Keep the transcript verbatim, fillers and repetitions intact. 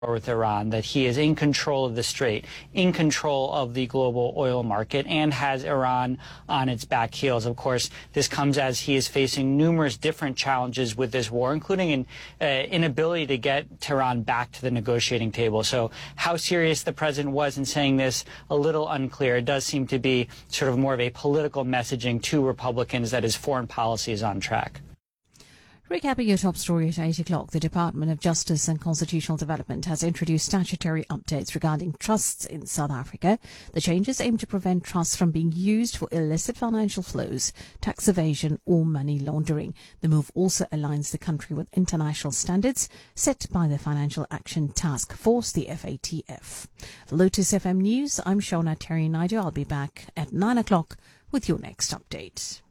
with Iran, that he is in control of the strait, in control of the global oil market, and has Iran on its back heels. Of course, this comes as he is facing numerous different challenges with this war, including an uh, inability to get Tehran back to the negotiating table. So how serious the president was in saying this, a little unclear. It does seem to be sort of more of a political messaging to Republicans that his foreign policy is on track. Recapping your top story at eight o'clock, the Department of Justice and Constitutional Development has introduced statutory updates regarding trusts in South Africa. The changes aim to prevent trusts from being used for illicit financial flows, tax evasion or money laundering. The move also aligns the country with international standards set by the Financial Action Task Force, the F A T F. For Lotus F M News, I'm Shona Terry Naidu. I'll be back at nine o'clock with your next update.